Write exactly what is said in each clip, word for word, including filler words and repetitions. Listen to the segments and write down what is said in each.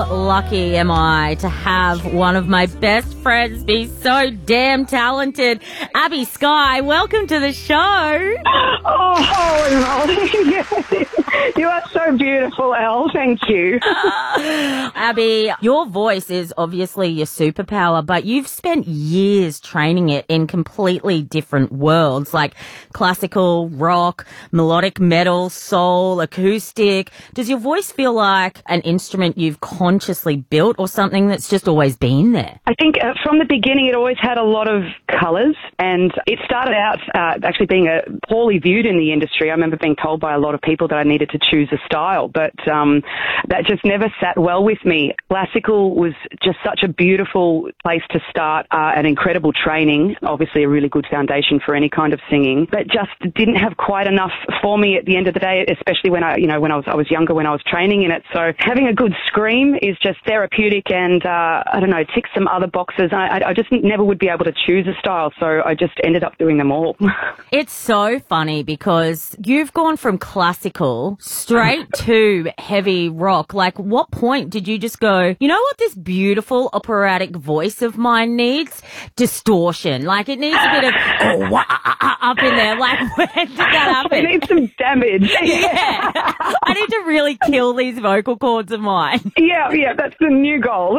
lucky am I to have one of my best friends be so damn talented. Abby Sky, welcome to the show. Oh, oh you are so beautiful, Elle. Thank you. Uh, Abby, your voice is obviously your superpower, but you've spent years training it in completely different worlds, like classical, rock, melodic metal, soul, acoustic. Does your voice feel like an instrument you've consciously built or something that's just always been there? I think uh, from the beginning it always had a lot of colours, and it started out uh, actually being a poorly viewed in the industry. I remember being told by a lot of people that I needed to choose a style, but um, that just never sat well with me. Classical was just such a beautiful place to start, uh, an incredible training, obviously a really good foundation for any kind of singing, but just didn't have quite enough for me at the end of the day, especially when I, you know, when I was I was younger, when I was training in it. So having a good scream is just therapeutic, and uh, I don't know, ticks some other boxes. I, I just never would be able to choose a style, so I just ended up doing them all. It's so funny because you've gone from classical straight to heavy rock. Like, what point did you just go, you know what this beautiful operatic voice of mine needs? Distortion. Like, it needs a bit of oh, wah, ah, ah, up in there. Like, when did that happen? It needs some damage. Yeah. I need to really kill these vocal cords of mine. Yeah, yeah, that's the new goal.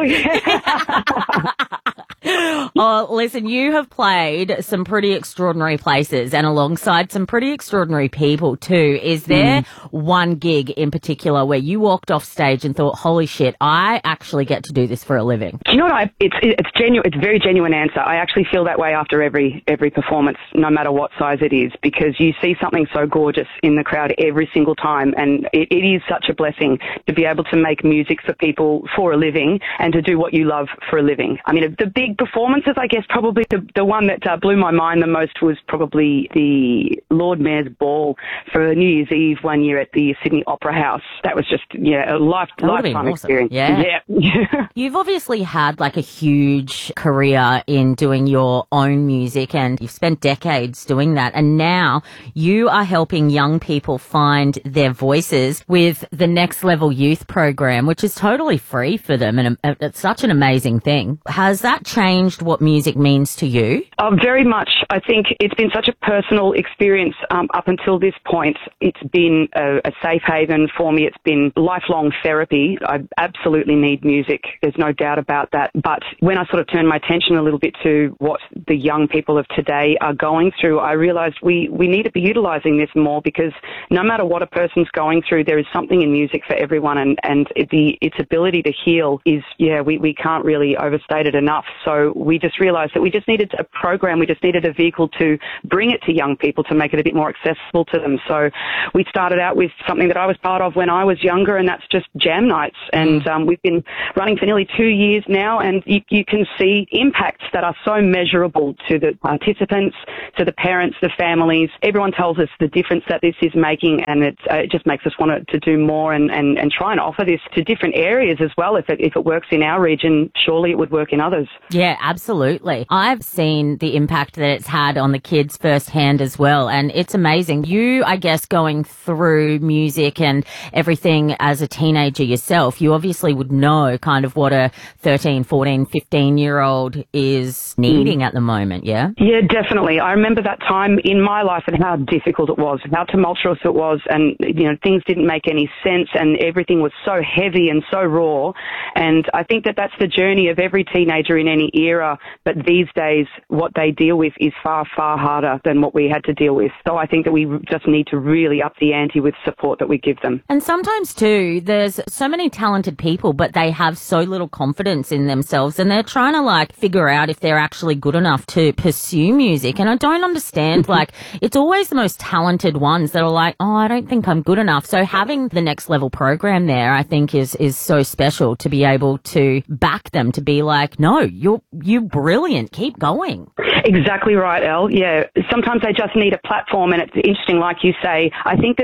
Oh, listen, you have played some pretty extraordinary places and alongside some pretty extraordinary people too. Is there mm. one gig in particular where you walked off stage and thought, holy shit, I actually get to do this for a living? Do you know what? I, it's it's genuine. It's a very genuine answer. I actually feel that way after every every performance, no matter what size it is, because you see something so gorgeous in the crowd every single time, and it, it is such a blessing to be able to make music for people for a living and to do what you love for a living. I mean, the big performances, I guess probably the, the one that uh, blew my mind the most was probably the Lord Mayor's Ball for New Year's Eve one year at the Sydney Opera House. That was just, yeah, a life, lifetime awesome. experience. Yeah. yeah. You've obviously had like a huge career in doing your own music, and you've spent decades doing that. And now you are helping young people find their voices with the Next Level Youth program, which is totally free for them. And it's such an amazing thing. Has that changed what music means to you? Oh, very much. I think it's been such a personal experience um, up until this point. It's been a, a safe haven for me. It's been lifelong therapy. I absolutely need music. There's no doubt about that. But when I sort of turned my attention a little bit to what the young people of today are going through, I realized we, we need to be utilizing this more, because no matter what a person's going through, there is something in music for everyone, and, and it, the, its ability to heal is, yeah, we, we can't really overstate it enough. So we just realized that we just needed a program, we just needed a vehicle to bring it to young people, to make it a bit more accessible to them. So we started out with something that I was part of when I was younger, and that's just jam nights. And um, we've been running for nearly two years now, and you, you can see impacts that are so measurable to the participants, to the parents, the families. Everyone tells us the difference that this is making, and it, uh, it just makes us want to, to do more and, and, and try and offer this to different areas as well. If it, if it works in our region, surely it would work in others. Yeah, absolutely. I've seen the impact that it's had on the kids firsthand as well, and it's amazing. You, I guess, going through music and everything as a teenager yourself, you obviously would know kind of what a thirteen, fourteen, fifteen-year-old is needing mm. at the moment, yeah? Yeah, definitely. I remember that time in my life and how difficult it was, how tumultuous it was, and, you know, things didn't make any sense, and everything was so heavy and so raw. And I think that that's the journey of every teenager in any era, but these days what they deal with is far, far harder than what we had to deal with. So I think that we just need to really up the ante with support that we give them. And sometimes too, there's so many talented people, but they have so little confidence in themselves, and they're trying to like figure out if they're actually good enough to pursue music. And I don't understand, like, it's always the most talented ones that are like, oh, I don't think I'm good enough. So having the Next Level program there, I think is, is so special to be able to back them, to be like, no, you're, you're brilliant. Keep going. Exactly right, Elle. Yeah. Sometimes they just need a platform, and it's interesting, like you say, I think that the artists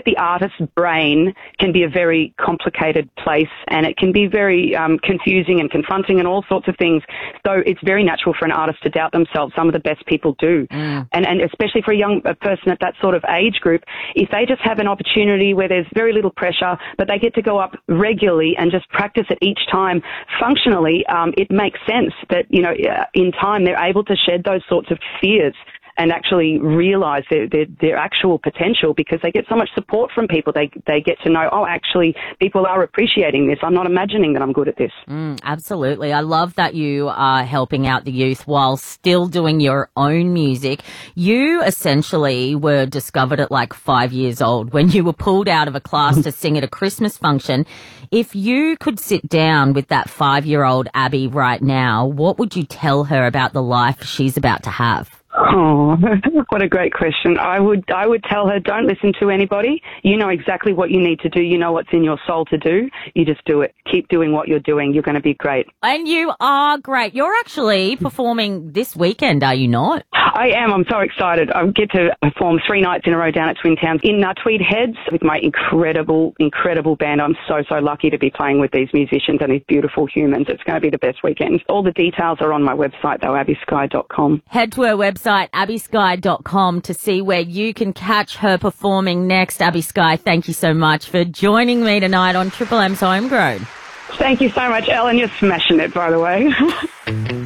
artist's brain can be a very complicated place, and it can be very um, confusing and confronting and all sorts of things. So it's very natural for an artist to doubt themselves. Some of the best people do. Mm. And, and especially for a young a person at that sort of age group, if they just have an opportunity where there's very little pressure, but they get to go up regularly and just practice it each time, functionally, um, it makes sense that, you know, in time they're able to shed those sorts of fears and actually realise their, their, their actual potential, because they get so much support from people. They they get to know, oh, actually, people are appreciating this. I'm not imagining that I'm good at this. Mm, absolutely. I love that you are helping out the youth while still doing your own music. You essentially were discovered at like five years old when you were pulled out of a class to sing at a Christmas function. If you could sit down with that five-year-old Abby right now, what would you tell her about the life she's about to have? Oh, what a great question. I would I would tell her, don't listen to anybody. You know exactly what you need to do. You know what's in your soul to do. You just do it. Keep doing what you're doing. You're going to be great. And you are great. You're actually performing this weekend, are you not? I am. I'm so excited. I get to perform three nights in a row down at Twin Towns in uh, Tweed Heads with my incredible, incredible band. I'm so, so lucky to be playing with these musicians and these beautiful humans. It's going to be the best weekend. All the details are on my website, though, abby sky dot com. Head to her website, abby sky dot com, to see where you can catch her performing next. Abby Sky, thank you so much for joining me tonight on Triple M's Homegrown. Thank you so much, Ellen. You're smashing it, by the way.